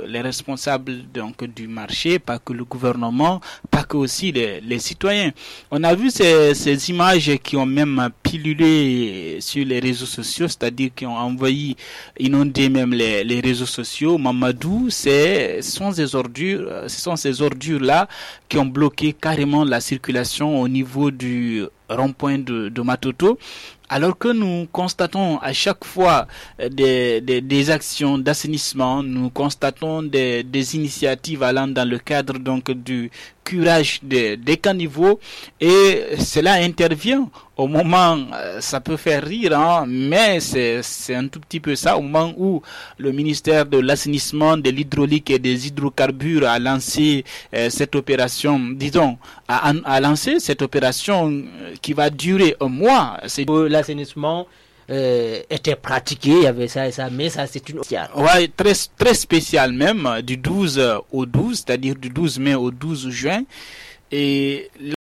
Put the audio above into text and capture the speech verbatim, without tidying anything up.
les responsables donc du marché, pas que le gouvernement, pas que aussi les, les citoyens. On a vu ces, ces images qui ont même pilulé sur les réseaux sociaux, c'est-à-dire qui ont envahi, inondé même les, les réseaux sociaux. Mamadou, c'est, ce sont ces ordures, ce sont ces ordures-là qui ont bloqué carrément la circulation au niveau du rond-point de, de Matoto. Alors que nous constatons à chaque fois des, des, des actions d'assainissement, nous constatons des, des initiatives allant dans le cadre donc du curage des, des caniveaux, et cela intervient au moment, ça peut faire rire, hein, mais c'est, c'est un tout petit peu ça, au moment où le ministère de l'assainissement, de l'hydraulique et des hydrocarbures a lancé euh, cette opération, disons, a, a lancé cette opération qui va durer un mois. C'est l'assainissement euh, était pratiqué, il y avait ça et ça, mais ça c'est une spéciale. Ouais, très très spécial même, du douze au douze, c'est-à-dire du douze mai au douze juin, et